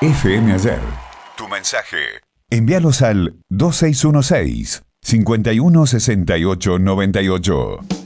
FM Ayer. Tu mensaje. Envíalos al 2616 516898.